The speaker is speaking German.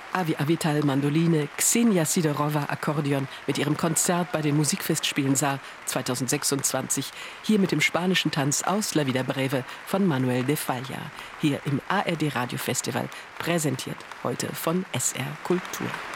Avi Avital Mandoline, Ksenia Sidorova Akkordeon mit ihrem Konzert bei den Musikfestspielen Saar 2026. Hier mit dem spanischen Tanz aus La Vida Breve von Manuel de Falla. Hier im ARD Radio Festival, präsentiert heute von SR Kultur.